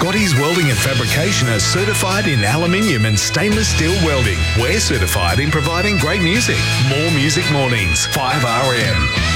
Scotty's Welding and Fabrication are certified in aluminium and stainless steel welding. We're certified in providing great music. More Music Mornings, 5RM.